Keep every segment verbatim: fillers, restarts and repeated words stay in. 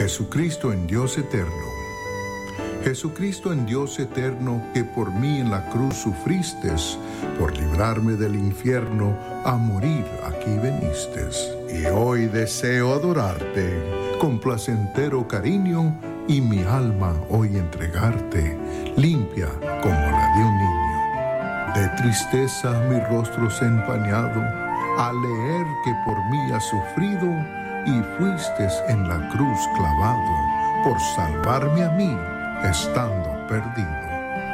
Jesucristo en Dios eterno. Jesucristo en Dios eterno, que por mí en la cruz sufriste, por librarme del infierno, a morir aquí veniste. Y hoy deseo adorarte con placentero cariño, y mi alma hoy entregarte, limpia como la de un niño. De tristeza mi rostro se ha empañado, al leer que por mí has sufrido, y fuiste en la cruz clavado, por salvarme a mí, estando perdido.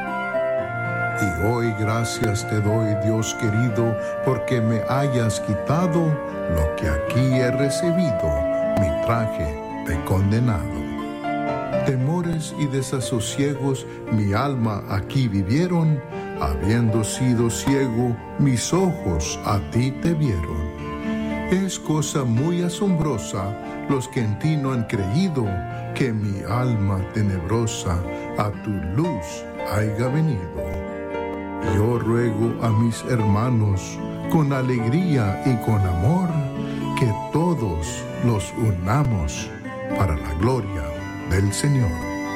Y hoy gracias te doy, Dios querido, porque me hayas quitado lo que aquí he recibido, mi traje de condenado. Temores y desasosiegos mi alma aquí vivieron, habiendo sido ciego, mis ojos a ti te vieron. Es cosa muy asombrosa los que en ti no han creído, que mi alma tenebrosa a tu luz haya venido. Yo ruego a mis hermanos con alegría y con amor, que todos los unamos para la gloria del Señor.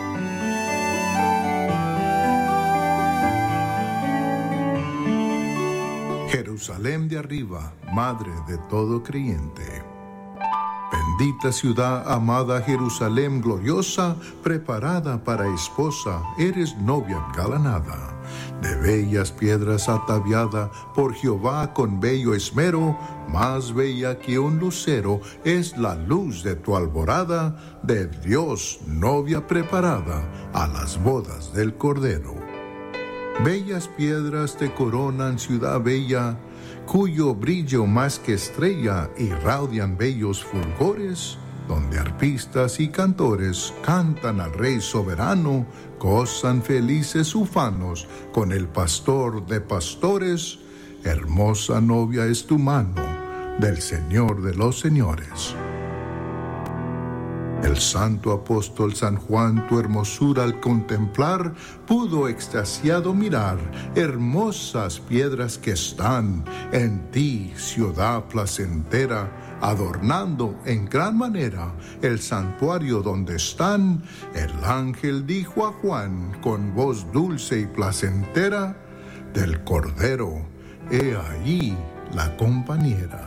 Jerusalén de arriba, madre de todo creyente. Bendita ciudad, amada Jerusalén gloriosa, preparada para esposa, eres novia engalanada. De bellas piedras ataviada por Jehová con bello esmero, más bella que un lucero es la luz de tu alborada, de Dios novia preparada a las bodas del Cordero. Bellas piedras te coronan, ciudad bella, cuyo brillo más que estrella irradian bellos fulgores, donde arpistas y cantores cantan al Rey soberano, gozan felices ufanos con el pastor de pastores. Hermosa novia es tu mano del Señor de los señores. El santo apóstol San Juan tu hermosura al contemplar, pudo extasiado mirar hermosas piedras que están en ti, ciudad placentera, adornando en gran manera el santuario donde están. El ángel dijo a Juan con voz dulce y placentera, del Cordero, he ahí la compañera.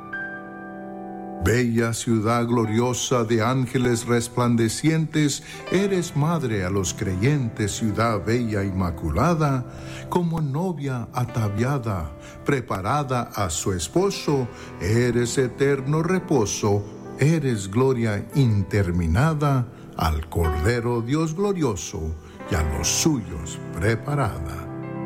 Bella ciudad gloriosa de ángeles resplandecientes, eres madre a los creyentes, ciudad bella inmaculada, como novia ataviada, preparada a su esposo, eres eterno reposo, eres gloria interminada, al Cordero Dios glorioso y a los suyos preparada.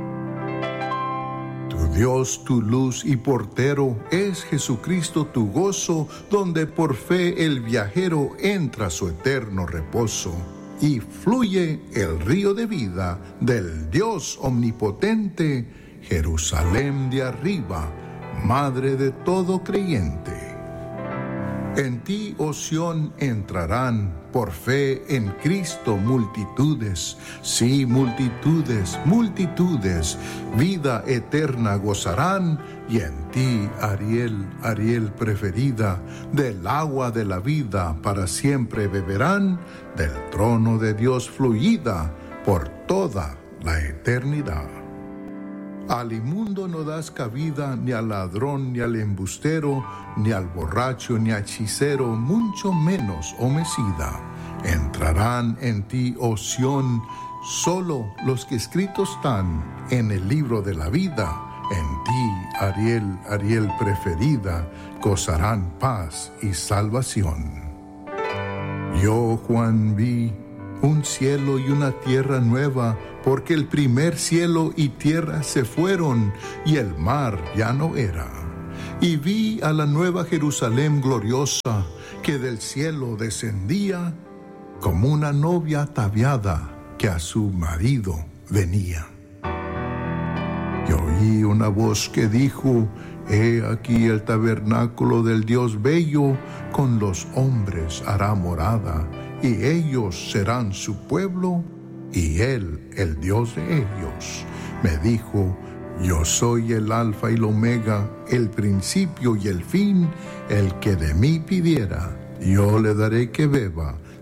Dios tu luz y portero, es Jesucristo tu gozo, donde por fe el viajero entra a su eterno reposo, y fluye el río de vida del Dios omnipotente, Jerusalén de arriba, madre de todo creyente. En ti, oh Sión, entrarán por fe en Cristo multitudes, sí, multitudes, multitudes, vida eterna gozarán, y en ti, Ariel, Ariel preferida, del agua de la vida para siempre beberán, del trono de Dios fluida por toda la eternidad. Al inmundo no das cabida, ni al ladrón, ni al embustero, ni al borracho, ni al hechicero, mucho menos homicida. Entrarán en ti, oh Sión, solo los que escritos están en el libro de la vida. En ti, Ariel, Ariel preferida, gozarán paz y salvación. Yo, Juan, vi un cielo y una tierra nueva, porque el primer cielo y tierra se fueron, y el mar ya no era. Y vi a la nueva Jerusalén gloriosa, que del cielo descendía, como una novia ataviada que a su marido venía. Y oí una voz que dijo, he aquí el tabernáculo del Dios bello, con los hombres hará morada, y ellos serán su pueblo, y él el Dios de ellos. Me dijo, yo soy el alfa y el omega, el principio y el fin, el que de mí pidiera, yo le daré que beba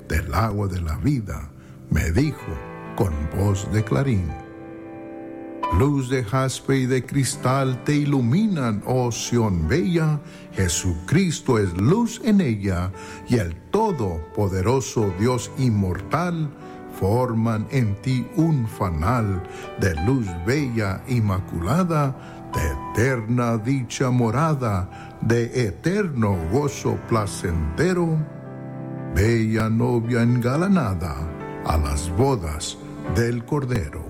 del agua de la vida, me dijo con voz de clarín. Luz de jaspe y de cristal te iluminan, oh Sión bella. Jesucristo es luz en ella, y el todopoderoso Dios inmortal forman en ti un fanal de luz bella inmaculada, de eterna dicha morada, de eterno gozo placentero. Bella novia engalanada a las bodas del Cordero.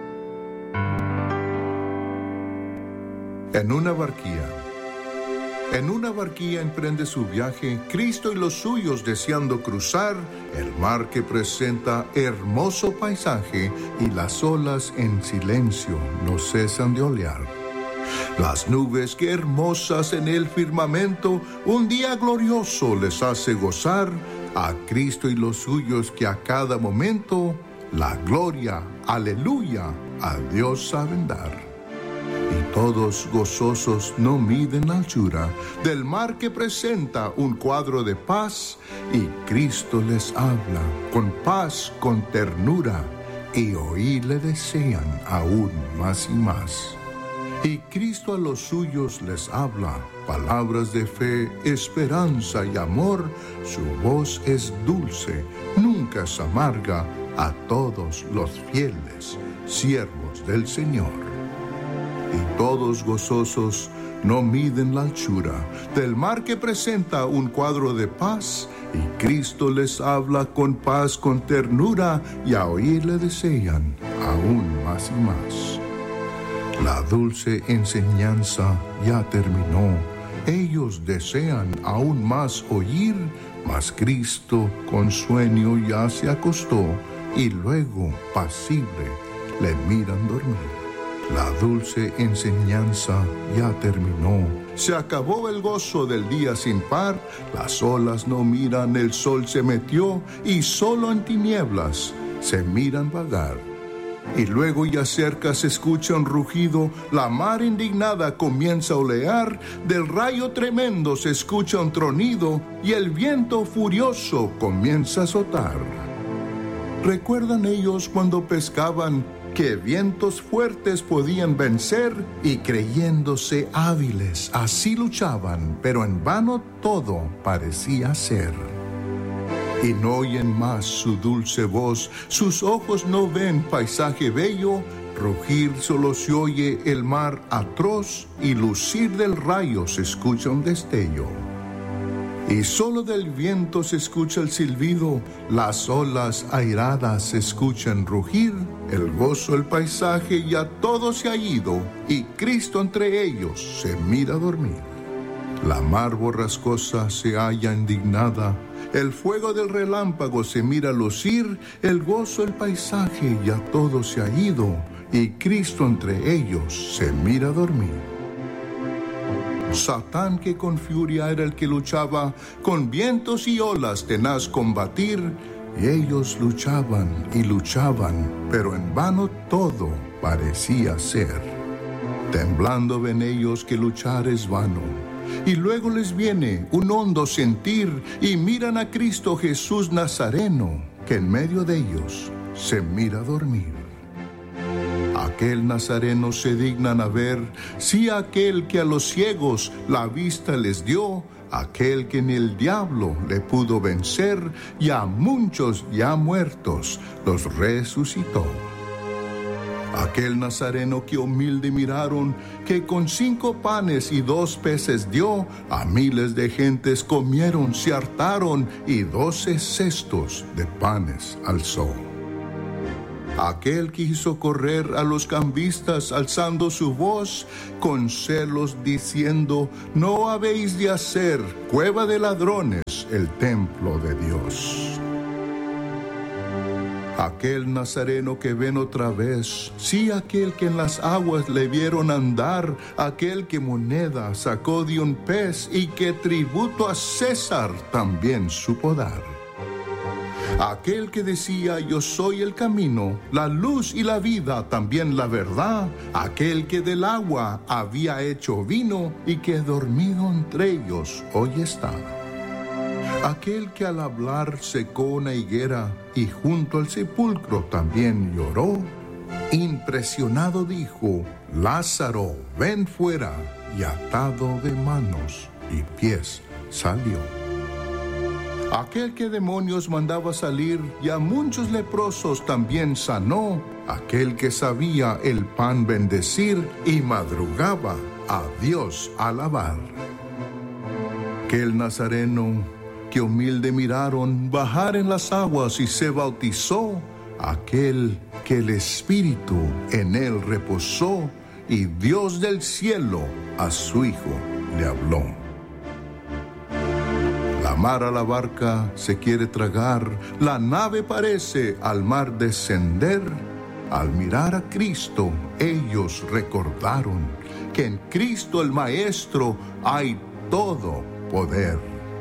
En una barquilla. En una barquilla emprende su viaje Cristo y los suyos deseando cruzar el mar que presenta hermoso paisaje y las olas en silencio no cesan de olear. Las nubes que hermosas en el firmamento un día glorioso les hace gozar a Cristo y los suyos que a cada momento la gloria, aleluya, a Dios saben dar. Y todos gozosos no miden la anchura del mar que presenta un cuadro de paz, y Cristo les habla con paz, con ternura, y oírle desean aún más y más. Y Cristo a los suyos les habla palabras de fe, esperanza y amor. Su voz es dulce, nunca es amarga a todos los fieles siervos del Señor. Y todos gozosos no miden la anchura del mar que presenta un cuadro de paz, y Cristo les habla con paz, con ternura, y a oírle desean aún más y más. La dulce enseñanza ya terminó, ellos desean aún más oír, mas Cristo con sueño ya se acostó, y luego, pasible, le miran dormir. La dulce enseñanza ya terminó, se acabó el gozo del día sin par, las olas no miran, el sol se metió, y solo en tinieblas se miran vagar. Y luego ya cerca se escucha un rugido, la mar indignada comienza a olear, del rayo tremendo se escucha un tronido, y el viento furioso comienza a azotar. ¿Recuerdan ellos cuando pescaban que vientos fuertes podían vencer, y creyéndose hábiles así luchaban, pero en vano todo parecía ser? Y no oyen más su dulce voz, sus ojos no ven paisaje bello, rugir solo se oye el mar atroz, y lucir del rayo se escucha un destello. Y solo del viento se escucha el silbido, las olas airadas se escuchan rugir, el gozo, el paisaje ya todo se ha ido, y Cristo entre ellos se mira dormir. La mar borrascosa se halla indignada, el fuego del relámpago se mira lucir, el gozo, el paisaje ya todo se ha ido, y Cristo entre ellos se mira dormir. Satán, que con furia era el que luchaba, con vientos y olas tenaz combatir, y ellos luchaban y luchaban, pero en vano todo parecía ser. Temblando ven ellos que luchar es vano, y luego les viene un hondo sentir, y miran a Cristo Jesús Nazareno, que en medio de ellos se mira dormir. Aquel Nazareno se dignan a ver, sí, aquel que a los ciegos la vista les dio, aquel que ni el diablo le pudo vencer, y a muchos ya muertos los resucitó. Aquel Nazareno que humilde miraron, que con cinco panes y dos peces dio, a miles de gentes comieron, se hartaron, y doce cestos de panes alzó. Aquel que hizo correr a los cambistas alzando su voz, con celos diciendo, no habéis de hacer cueva de ladrones el templo de Dios. Aquel Nazareno que ven otra vez, sí, aquel que en las aguas le vieron andar, aquel que moneda sacó de un pez y que tributo a César también supo dar. Aquel que decía, yo soy el camino, la luz y la vida, también la verdad. Aquel que del agua había hecho vino y que dormido entre ellos hoy está. Aquel que al hablar secó una higuera y junto al sepulcro también lloró, impresionado dijo: Lázaro, ven fuera, y atado de manos y pies salió. Aquel que demonios mandaba salir y a muchos leprosos también sanó, aquel que sabía el pan bendecir y madrugaba a Dios alabar. Que el nazareno que humilde miraron bajar en las aguas y se bautizó, aquel que el Espíritu en él reposó y Dios del cielo a su Hijo le habló. La mar a la barca se quiere tragar, la nave parece al mar descender. Al mirar a Cristo, ellos recordaron que en Cristo el Maestro hay todo poder.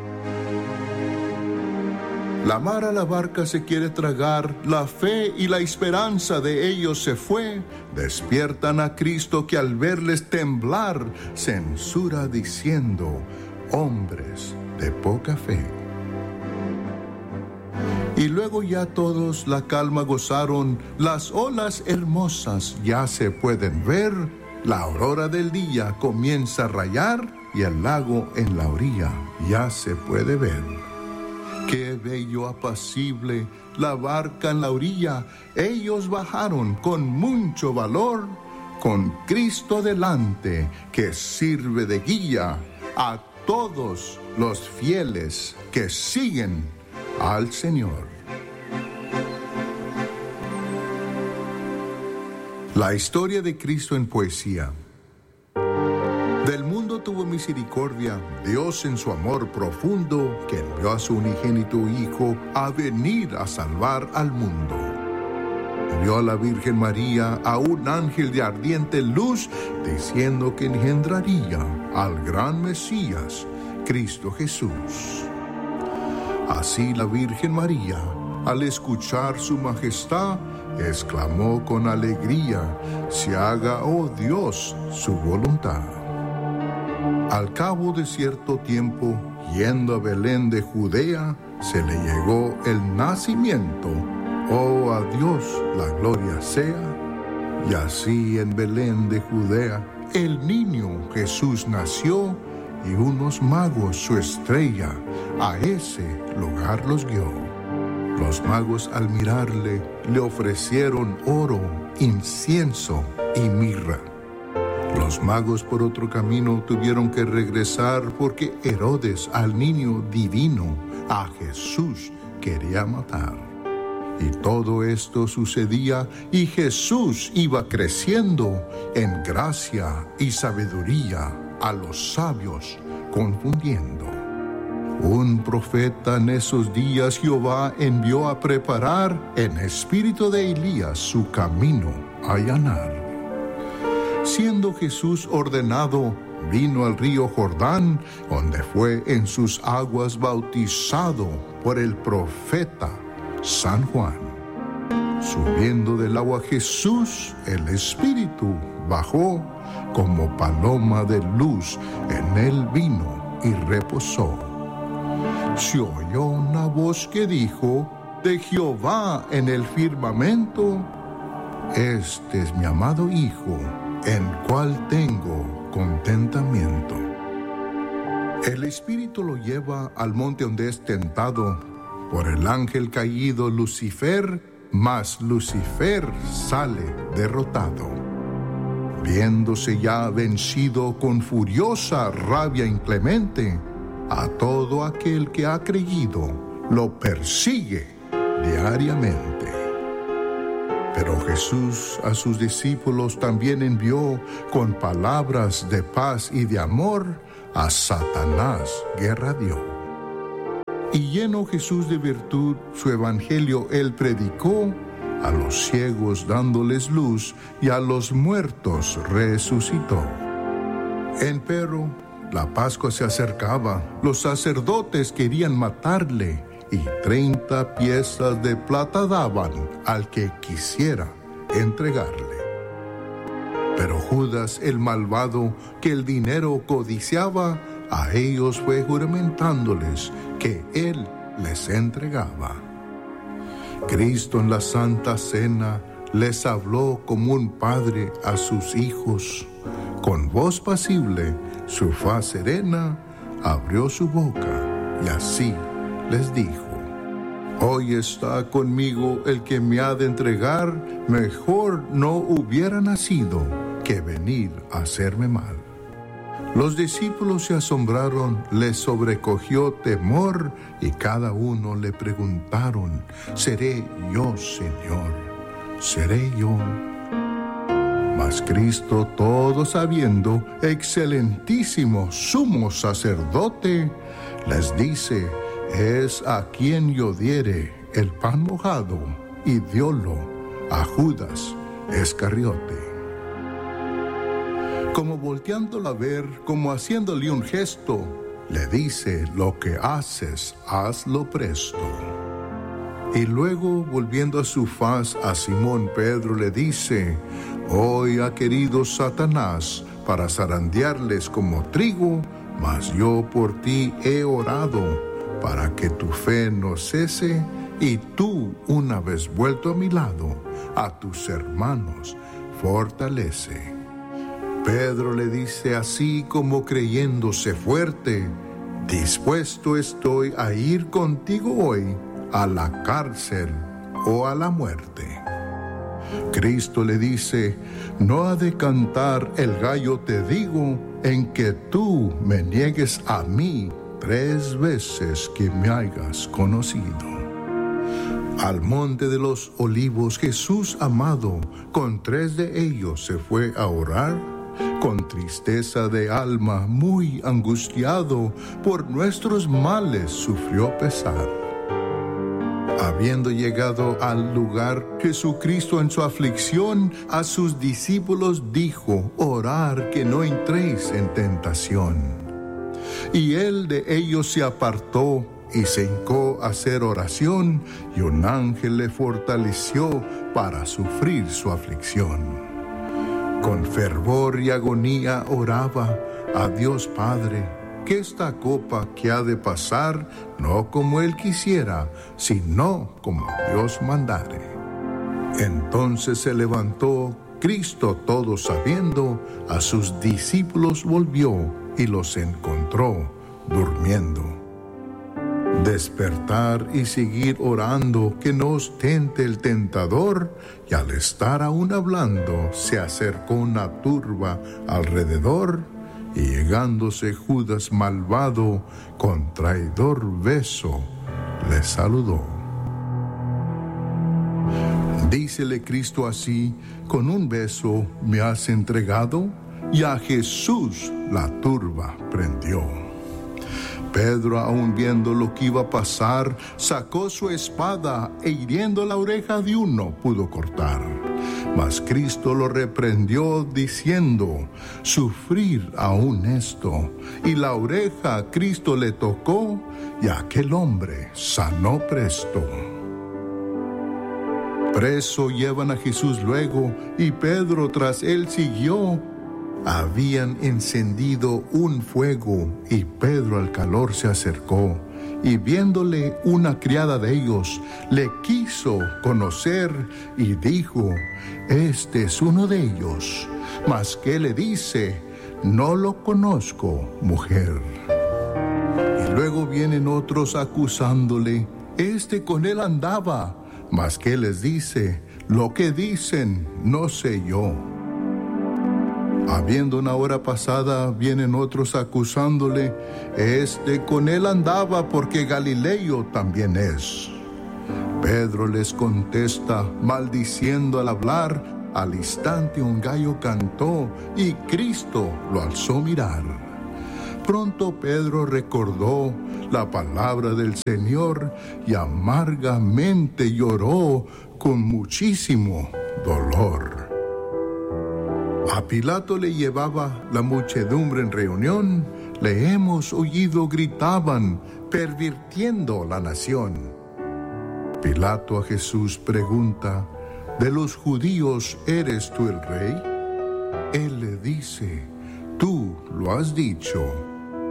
La mar a la barca se quiere tragar, la fe y la esperanza de ellos se fue. Despiertan a Cristo que al verles temblar, censura diciendo: hombres de poca fe. Y luego ya todos la calma gozaron, las olas hermosas ya se pueden ver, la aurora del día comienza a rayar y el lago en la orilla ya se puede ver. Qué bello apacible la barca en la orilla, ellos bajaron con mucho valor, con Cristo delante que sirve de guía a todos los fieles que siguen al Señor. La historia de Cristo en poesía. Del mundo tuvo misericordia, Dios en su amor profundo, que envió a su unigénito Hijo a venir a salvar al mundo. Envió a la Virgen María a un ángel de ardiente luz, diciendo que engendraría al gran Mesías, Cristo Jesús. Así la Virgen María, al escuchar su majestad, exclamó con alegría: se haga, oh Dios, su voluntad. Al cabo de cierto tiempo, yendo a Belén de Judea, se le llegó el nacimiento. Oh, a Dios la gloria sea. Y así en Belén de Judea, el niño Jesús nació, y unos magos su estrella a ese lugar los guió. Los magos al mirarle le ofrecieron oro, incienso y mirra. Los magos por otro camino tuvieron que regresar porque Herodes al niño divino, a Jesús, quería matar. Y todo esto sucedía y Jesús iba creciendo en gracia y sabiduría, a los sabios confundiendo. Un profeta en esos días Jehová envió a preparar en espíritu de Elías su camino a allanar. Siendo Jesús ordenado, vino al río Jordán, donde fue en sus aguas bautizado por el profeta San Juan. Subiendo del agua Jesús, el Espíritu bajó como paloma de luz, en él vino y reposó. Se oyó una voz que dijo: de Jehová en el firmamento, este es mi amado Hijo, en cual tengo contentamiento. El Espíritu lo lleva al monte donde es tentado por el ángel caído Lucifer, mas Lucifer sale derrotado. Viéndose ya vencido con furiosa rabia inclemente, a todo aquel que ha creído lo persigue diariamente. Pero Jesús a sus discípulos también envió con palabras de paz y de amor, a Satanás guerra dio. Y lleno Jesús de virtud, su evangelio él predicó, a los ciegos dándoles luz y a los muertos resucitó. Empero la Pascua se acercaba, los sacerdotes querían matarle, y treinta piezas de plata daban al que quisiera entregarle. Pero Judas el malvado, que el dinero codiciaba, a ellos fue juramentándoles que Él les entregaba. Cristo en la Santa Cena les habló como un padre a sus hijos. Con voz pasible, su faz serena, abrió su boca y así les dijo: Hoy está conmigo el que me ha de entregar, mejor no hubiera nacido que venir a hacerme mal. Los discípulos se asombraron, les sobrecogió temor y cada uno le preguntaron: ¿Seré yo, Señor? ¿Seré yo? Mas Cristo, todo sabiendo, excelentísimo sumo sacerdote, les dice: es a quien yo diere el pan mojado, y diólo a Judas Iscariote. Como volteándola a ver, como haciéndole un gesto, le dice: lo que haces, hazlo presto. Y luego, volviendo a su faz a Simón Pedro, le dice: hoy ha querido Satanás para zarandearles como trigo, mas yo por ti he orado, para que tu fe no cese, y tú, una vez vuelto a mi lado, a tus hermanos fortalece. Pedro le dice así como creyéndose fuerte: dispuesto estoy a ir contigo hoy a la cárcel o a la muerte. Cristo le dice: no ha de cantar el gallo, te digo, en que tú me niegues a mí tres veces que me hayas conocido. Al monte de los olivos Jesús amado, con tres de ellos se fue a orar, con tristeza de alma muy angustiado, por nuestros males sufrió pesar. Habiendo llegado al lugar, Jesucristo en su aflicción a sus discípulos dijo: orad que no entréis en tentación. Y él de ellos se apartó y se hincó a hacer oración, y un ángel le fortaleció para sufrir su aflicción. Con fervor y agonía oraba a Dios Padre, que esta copa que ha de pasar, no como él quisiera, sino como Dios mandare. Entonces se levantó Cristo, todo sabiendo, a sus discípulos volvió y los encontró durmiendo. Despertar y seguir orando, que no os tente el tentador, y al estar aún hablando, se acercó una turba alrededor, y llegándose Judas malvado, con traidor beso, le saludó. Dícele Cristo así: con un beso me has entregado, y a Jesús la turba prendió. Pedro, aun viendo lo que iba a pasar, sacó su espada e hiriendo la oreja de uno pudo cortar. Mas Cristo lo reprendió diciendo: sufrir aún esto. Y la oreja a Cristo le tocó, y aquel hombre sanó presto. Preso llevan a Jesús luego, y Pedro tras él siguió. Habían encendido un fuego, y Pedro al calor se acercó, y viéndole una criada de ellos, le quiso conocer, y dijo: este es uno de ellos. Mas que le dice: no lo conozco, mujer. Y luego vienen otros acusándole: este con él andaba. Mas que les dice: lo que dicen no sé yo. Habiendo una hora pasada, vienen otros acusándole: este con él andaba, porque Galileo también es. Pedro les contesta, maldiciendo al hablar. Al instante un gallo cantó, y Cristo lo alzó mirar. Pronto Pedro recordó la palabra del Señor, y amargamente lloró con muchísimo dolor. A Pilato le llevaba la muchedumbre en reunión, le hemos oído gritaban, pervirtiendo la nación. Pilato a Jesús pregunta: ¿de los judíos eres tú el rey? Él le dice: tú lo has dicho.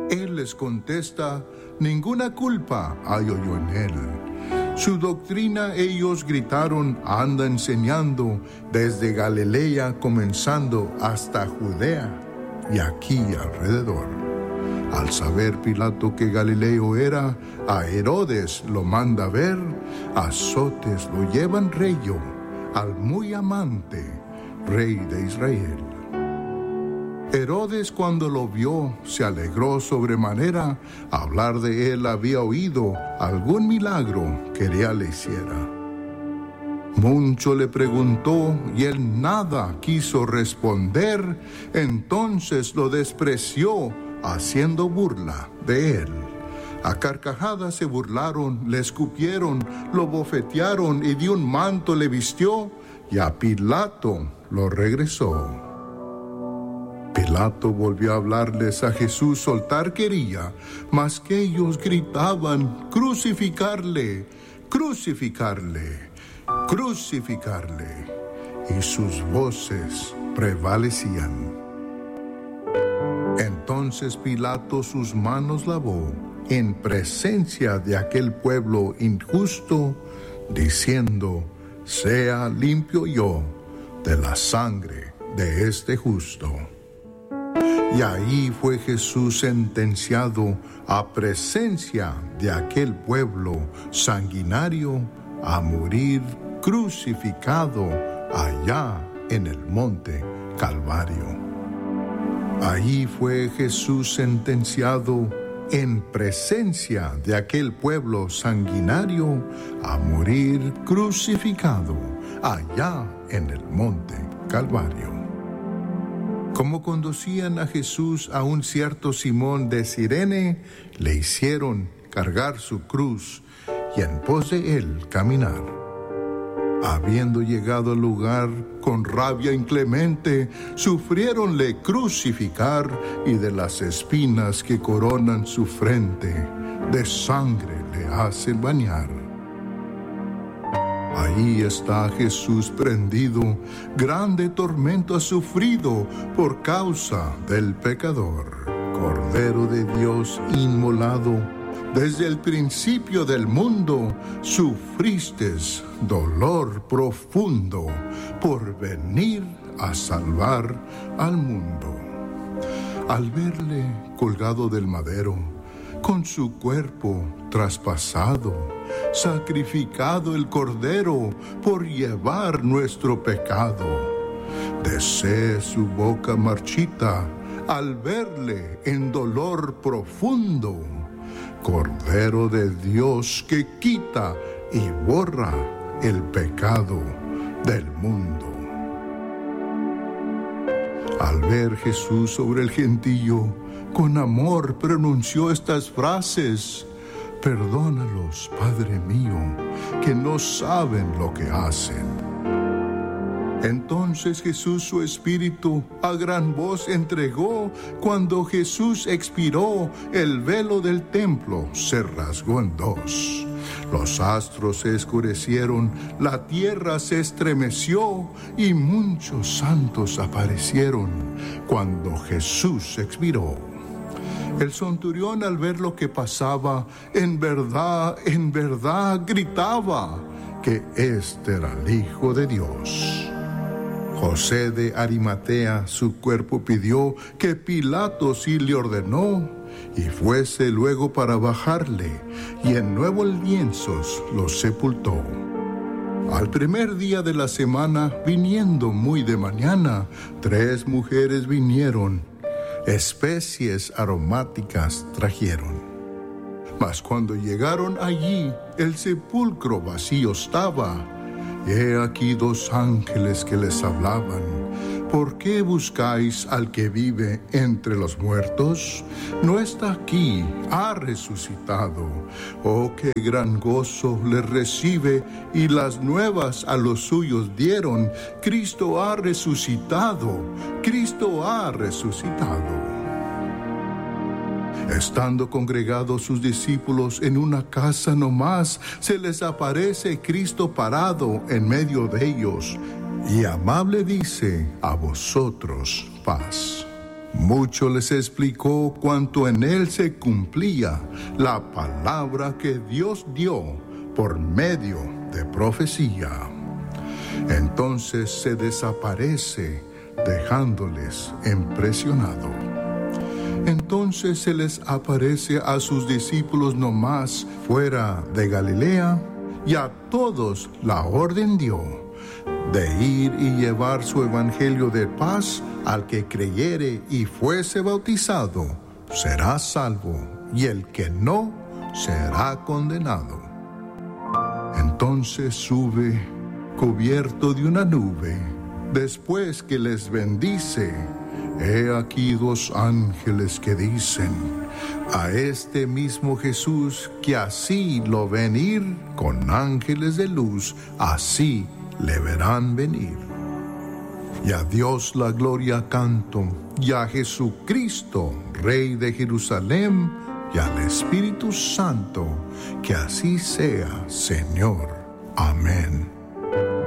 Él les contesta: ninguna culpa hallo yo en él. Su doctrina ellos gritaron anda enseñando desde Galilea comenzando hasta Judea y aquí alrededor. Al saber Pilato que Galileo era, a Herodes lo manda ver, azotes lo llevan reyo al muy amante rey de Israel. Herodes cuando lo vio se alegró sobremanera, hablar de él había oído, algún milagro quería le hiciera. Mucho le preguntó y él nada quiso responder, entonces lo despreció haciendo burla de él. A carcajadas se burlaron, le escupieron, lo bofetearon y de un manto le vistió y a Pilato lo regresó. Pilato volvió a hablarles a Jesús, soltar quería, mas que ellos gritaban, crucificarle, crucificarle, crucificarle, y sus voces prevalecían. Entonces Pilato sus manos lavó en presencia de aquel pueblo injusto, diciendo, sea limpio yo de la sangre de este justo. Y ahí fue Jesús sentenciado a presencia de aquel pueblo sanguinario a morir crucificado allá en el monte Calvario. Ahí fue Jesús sentenciado en presencia de aquel pueblo sanguinario a morir crucificado allá en el monte Calvario. Como conducían a Jesús a un cierto Simón de Cirene, le hicieron cargar su cruz y en pos de él caminar. Habiendo llegado al lugar con rabia inclemente, sufriéronle crucificar y de las espinas que coronan su frente, de sangre le hacen bañar. Ahí está Jesús prendido, grande tormento ha sufrido por causa del pecador. Cordero de Dios inmolado, desde el principio del mundo sufriste dolor profundo por venir a salvar al mundo. Al verle colgado del madero, con su cuerpo traspasado, sacrificado el Cordero por llevar nuestro pecado. Desee su boca marchita al verle en dolor profundo. Cordero de Dios que quita y borra el pecado del mundo. Al ver Jesús sobre el gentío, con amor pronunció estas frases: perdónalos, Padre mío, que no saben lo que hacen. Entonces Jesús su espíritu a gran voz entregó. Cuando Jesús expiró, el velo del templo se rasgó en dos. Los astros se oscurecieron, la tierra se estremeció y muchos santos aparecieron cuando Jesús expiró. El centurión al ver lo que pasaba, en verdad, en verdad gritaba que este era el Hijo de Dios. José de Arimatea su cuerpo pidió, que Pilato sí le ordenó, y fuese luego para bajarle, y en nuevos lienzos lo sepultó. Al primer día de la semana, viniendo muy de mañana, tres mujeres vinieron, especies aromáticas trajeron. Mas cuando llegaron allí, el sepulcro vacío estaba. He aquí dos ángeles que les hablaban: ¿por qué buscáis al que vive entre los muertos? No está aquí, ha resucitado. Oh, qué gran gozo les recibe, y las nuevas a los suyos dieron: Cristo ha resucitado, Cristo ha resucitado. Estando congregados sus discípulos en una casa nomás, se les aparece Cristo parado en medio de ellos, y amable dice: a vosotros paz. Mucho les explicó cuanto en él se cumplía la palabra que Dios dio por medio de profecía. Entonces se desaparece, dejándoles impresionados. Entonces se les aparece a sus discípulos nomás fuera de Galilea, y a todos la orden dio de ir y llevar su evangelio de paz. Al que creyere y fuese bautizado, será salvo, y el que no, será condenado. Entonces sube, cubierto de una nube, después que les bendice. He aquí dos ángeles que dicen: a este mismo Jesús, que así lo ven ir con ángeles de luz, así le verán venir. Y a Dios la gloria canto, y a Jesucristo, Rey de Jerusalén, y al Espíritu Santo, que así sea, Señor. Amén.